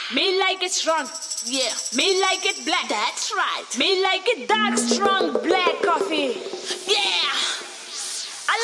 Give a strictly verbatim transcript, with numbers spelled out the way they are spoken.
Me like it strong. Yeah. Me like it black. That's right. Me like it dark, strong, black